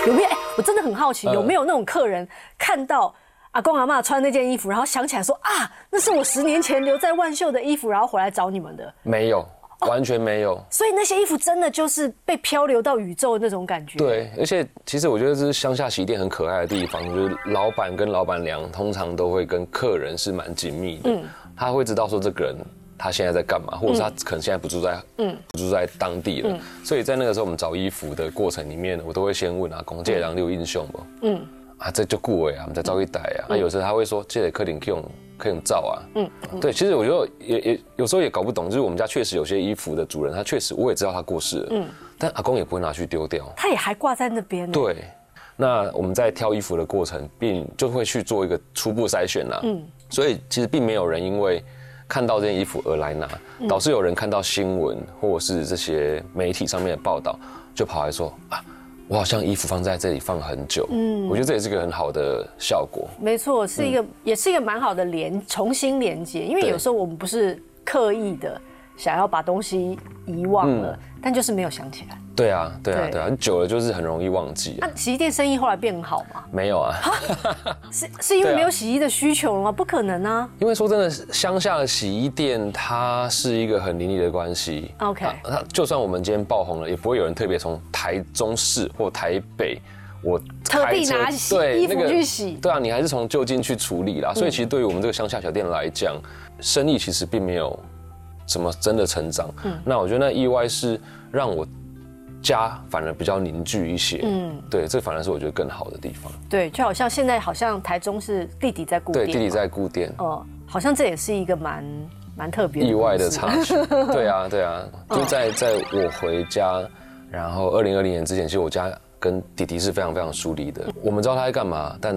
有没有？我真的很好奇，有没有那种客人看到阿公阿嬷穿那件衣服，然后想起来说啊，那是我10年前留在万秀的衣服，然后回来找你们的？ 没有，完全没有。 所以那些衣服真的就是被漂流到宇宙的那种感觉。 对，而且其实我觉得这是乡下洗衣店很可爱的地方，就是老板跟老板娘通常都会跟客人是蛮紧密的，他会知道说这个人他现在在干嘛，或者是他可能现在不住在当地了，所以在那个时候我们找衣服的过程里面，我都会先问阿公这人你有印象不？这就顾伟啊，我们在招一代啊，有时候他会说这个可以用照啊，对，其实我觉得也有时候也搞不懂，就是我们家确实有些衣服的主人，他确实我也知道他过世了，但阿公也不会拿去丢掉， 他也还挂在那边。 对，那我们在挑衣服的过程，就会去做一个初步筛选啦，所以其实并没有人因为看到这件衣服而来拿，导致有人看到新闻或者是这些媒体上面的报道，就跑来说啊，我好像衣服放在这里放很久，我觉得这也是一个很好的效果。 没错，也是一个蛮好的重新连接，因为有时候我们不是刻意的想要把东西遗忘了，但就是没有想起来。 对啊，久了就是很容易忘记。 那洗衣店生意后来变很好吗？ 没有啊， 是因为没有洗衣的需求了吗？不可能啊！ 因为说真的，乡下的洗衣店它是一个很邻里的关系。 OK， 就算我们今天爆红了，也不会有人特别从台中市或台北，我特地拿衣服去洗。 对啊，你还是从就近去处理啦。所以其实对于我们这个乡下小店来讲，生意其实并没有什么真的成长。那我觉得那意外是让我家反而比较凝聚一些，对，这反而是我觉得更好的地方。 对，就好像现在好像台中是弟弟在顾店， 对，弟弟在顾店， 好像这也是一个蛮特别的意外的插曲。对啊，就在我回家，然后2020年之前，其实我家跟弟弟是非常非常疏离的。我们知道他在干嘛，但